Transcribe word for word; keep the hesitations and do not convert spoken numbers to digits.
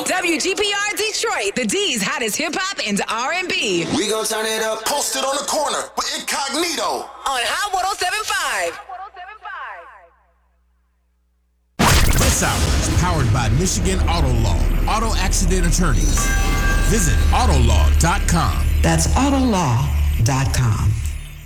W G P R Detroit, the D's hottest hip-hop and R and B. We gon' turn it up. Posted on the corner with Incognito. On Hot one oh seven point five. This hour is powered by Michigan Auto Law. Auto accident attorneys. Visit autolaw dot com. That's autolaw dot com.